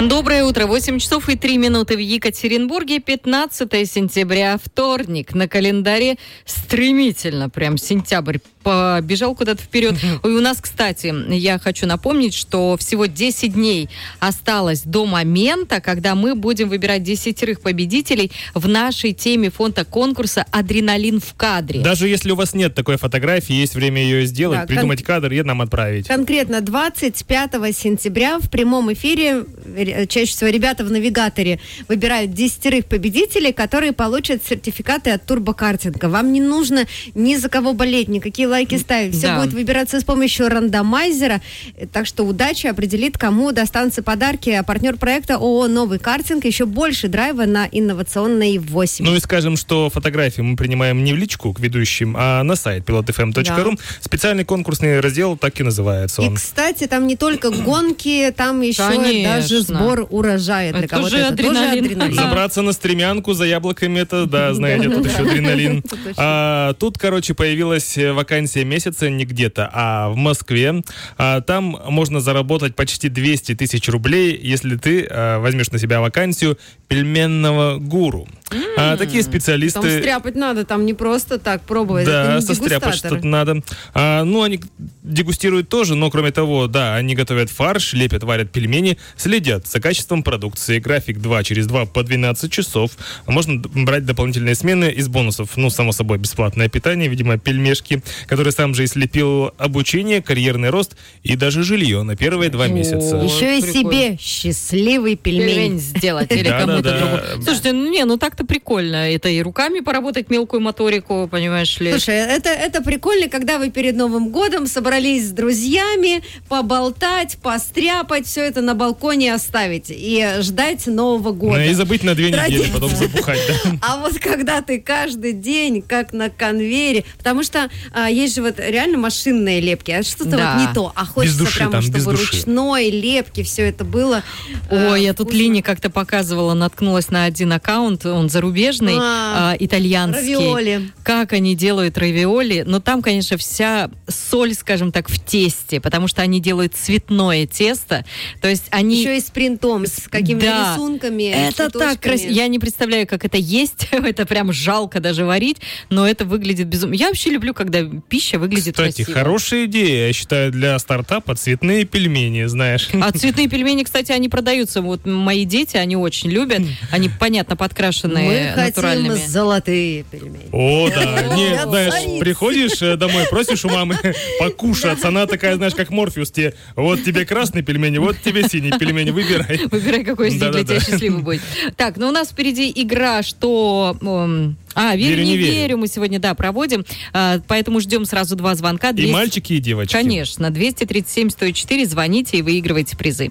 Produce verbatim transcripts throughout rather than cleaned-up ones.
Доброе утро. восемь часов и три минуты в Екатеринбурге. пятнадцатое сентября, вторник. На календаре стремительно прям сентябрь побежал куда-то вперед. И у нас, кстати, я хочу напомнить, что всего десять дней осталось до момента, когда мы будем выбирать десятерых победителей в нашей теме фонда конкурса «Адреналин в кадре». Даже если у вас нет такой фотографии, есть время ее сделать, да, придумать кон... кадр и нам отправить. Конкретно двадцать пятого сентября в прямом эфире чаще всего ребята в навигаторе выбирают десятерых победителей, которые получат сертификаты от турбокартинга. Вам не нужно ни за кого болеть, никакие лайки ставить. Все да. будет выбираться с помощью рандомайзера. Так что удача определит, кому достанутся подарки. А партнер проекта ООО «Новый картинг». Еще больше драйва на инновационной восемь. Ну и скажем, что фотографии мы принимаем не в личку к ведущим, а на сайт пилот эф эм точка ру. Да. Специальный конкурсный раздел так и называется он. И, кстати, там не только гонки, там еще Конечно. даже сбор урожая для это кого-то. Тоже это адреналин. тоже адреналин. Забраться на стремянку за яблоками, это, да, знаете, тут еще адреналин. А, тут, короче, появилась вакансия месяца не где-то, а в Москве. А, там можно заработать почти двести тысяч рублей, если ты а, возьмешь на себя вакансию пельменного гуру. Mm. А, такие специалисты... Там стряпать надо, там не просто так пробовать. Да, состряпать что-то надо. А, ну, они дегустируют тоже, но кроме того, да, они готовят фарш, лепят, варят пельмени, следят за качеством продукции. График два через два по двенадцать часов. Можно брать дополнительные смены из бонусов. Ну, само собой, бесплатное питание, видимо, пельмешки, которые сам же и слепил, обучение, карьерный рост и даже жилье на первые два месяца. Еще и себе счастливый пельмень, пельмень сделать или кому-то другому. Слушайте, ну не, ну так-то прикольно. Это и руками поработать, мелкую моторику, понимаешь ли. Слушай, это, это прикольно, когда вы перед Новым годом собрались с друзьями, поболтать, постряпать, все это на балконе оставить и ждать Нового года. Ну и забыть на две недели, потом забухать, да. А вот когда ты каждый день, как на конвейере, потому что а, есть же вот реально машинные лепки, а что-то да. вот не то, а хочется души, прямо, там, чтобы ручной лепки все это было. Ой, а, я тут Лине как-то показывала, наткнулась на один аккаунт, он зарубежный, а, а, итальянский. Равиоли. Как они делают равиоли, но там, конечно, вся соль, скажем так, в тесте, потому что они делают цветное тесто, то есть они... Еще и с принтом, с какими-то да. рисунками, это так красиво. Я не представляю, как это есть, это прям жалко даже варить, но это выглядит безумно. Я вообще люблю, когда пища выглядит Кстати, красиво. Кстати, хорошая идея, я считаю, для стартапа цветные пельмени, знаешь. А цветные пельмени, кстати, они продаются. Вот мои дети, они очень любят. Они, понятно, подкрашенные Мы натуральными. Мы хотим золотые пельмени. О, да. Нет, знаешь, приходишь домой, просишь у мамы покушать. Она такая, знаешь, как Морфеус тебе. Вот тебе красные пельмени, вот тебе синие пельмени. Выбирай. Выбирай, какой из них для тебя счастливый будет. Так, ну у нас впереди игра, что... А, верю, верю не, не верю. верю. Мы сегодня, да, проводим. А, поэтому ждем сразу два звонка. двести... И мальчики, и девочки. Конечно. двести тридцать семь сто четыре. Звоните и выигрывайте призы.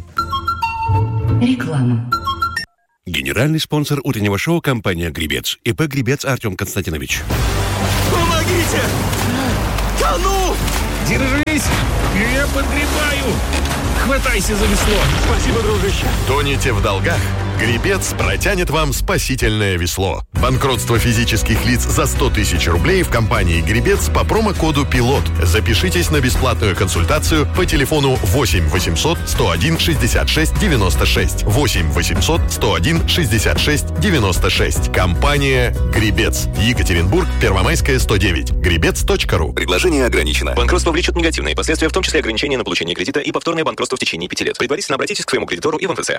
Реклама. Генеральный спонсор утреннего шоу — компания «Гребец». ИП «Гребец» Артем Константинович. Помогите! Тону! Держись! Я подгребаю! Хватайся за весло! Спасибо, дружище! Тонете в долгах? «Гребец» протянет вам спасительное весло. Банкротство физических лиц за сто тысяч рублей в компании «Гребец» по промокоду «Пилот». Запишитесь на бесплатную консультацию по телефону восемь восемьсот сто один шестьдесят шесть девяносто шесть. восемь восемьсот сто один шестьдесят шесть девяносто шесть. Компания «Гребец». Екатеринбург, Первомайская, сто девять. гребец точка ру. Предложение ограничено. Банкротство влечет негативные последствия, в том числе ограничение на получение кредита и повторное банкротство в течение пяти лет. Предварительно обратитесь к своему кредитору и в эн тэ цэ.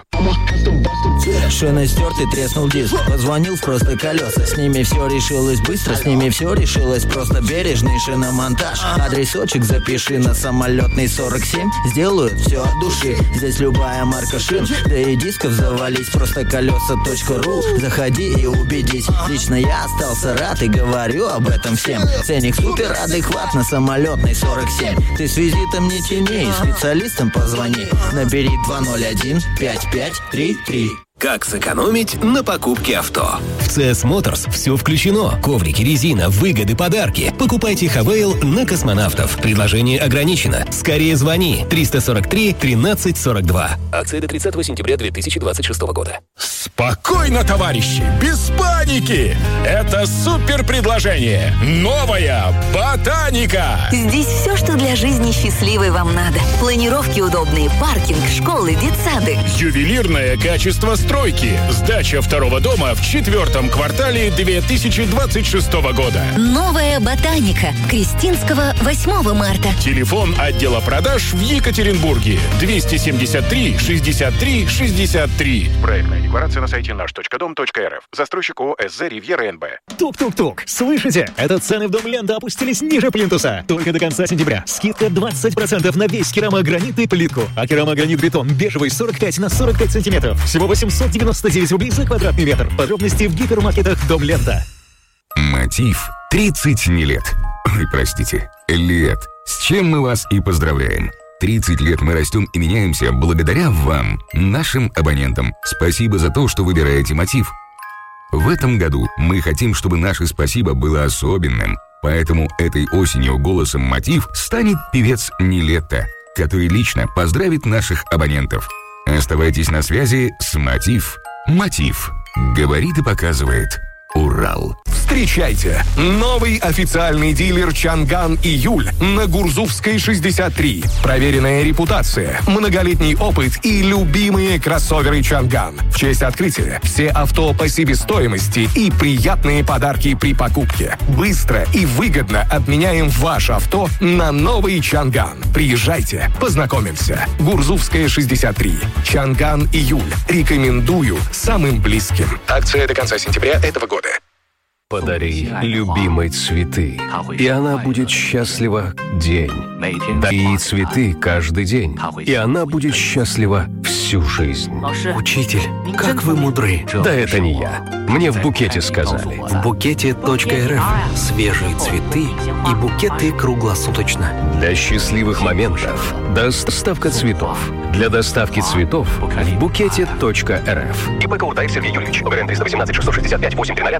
Шины стертый, треснул диск. Позвонил в просто колеса. С ними все решилось быстро, с ними все решилось просто. Бережный шиномонтаж. Адресочек запиши на самолетный сорок семь. Сделают все от души. Здесь любая марка шин. Да и дисков завались. Просто колеса точка ру. Заходи и убедись. Лично я остался рад и говорю об этом всем. Ценник супер адекват на самолетный сорок семь. Ты с визитом не тяни, специалистам позвони. Набери два ноль один пять пять три три. Как сэкономить на покупке авто? В си эс Motors все включено. Коврики, резина, выгоды, подарки. Покупайте Хавейл на космонавтов. Предложение ограничено. Скорее звони. триста сорок три тринадцать сорок два. Акция до тридцатого сентября две тысячи двадцать шестого года. Спокойно, товарищи! Без паники! Это супер предложение! Новая ботаника! Здесь все, что для жизни счастливой вам надо. Планировки удобные, паркинг, школы, детсады. Ювелирное качество стройки. Сдача второго дома в четвертом квартале две тысячи двадцать шестого года. Новая ботаника. Крестинского, восьмого марта. Телефон отдела продаж в Екатеринбурге. двести семьдесят три шестьдесят три шестьдесят три. Проектная декларация на сайте наш точка дом точка эр эф. Застройщик ООО СЗ «Ривьера эн бэ». Тук-тук-тук. Слышите? Это цены в Дом Лента опустились ниже плинтуса. Только до конца сентября. Скидка двадцать процентов на весь керамогранит и плитку. А керамогранит-бетон бежевый сорок пять на сорок пять сантиметров. Всего восемьсот девяносто девять рублей за квадратный метр. Подробности в гипермаркетах Дом Лента. Мотив. тридцать не лет. Ой, простите, лет. С чем мы вас и поздравляем. тридцать лет мы растем и меняемся благодаря вам, нашим абонентам. Спасибо за то, что выбираете Мотив. В этом году мы хотим, чтобы наше спасибо было особенным. Поэтому этой осенью голосом Мотив станет певец Нилетто, который лично поздравит наших абонентов. Оставайтесь на связи с Мотив. Мотив. Говорит и показывает. Урал. Встречайте! Новый официальный дилер Чанган Июль на Гурзуфской шестьдесят три. Проверенная репутация, многолетний опыт и любимые кроссоверы Чанган. В честь открытия все авто по себестоимости и приятные подарки при покупке. Быстро и выгодно обменяем ваше авто на новый Чанган. Приезжайте, познакомимся. Гурзуфская шестьдесят три. Чанган Июль. Рекомендую самым близким. Акция до конца сентября этого года. Подари любимой цветы, и она будет счастлива день. Дари ей цветы каждый день, и она будет счастлива всю жизнь. Учитель, как вы мудры. Да это не я. Мне в букете сказали. В букете точка эр эф. Свежие цветы и букеты круглосуточно. Для счастливых моментов доставка цветов. Для доставки цветов в букете точка эр эф. ИП Каутаев Сергей Юрьевич. ОГРН триста восемнадцать шестьсот шестьдесят пять восемь тринадцать.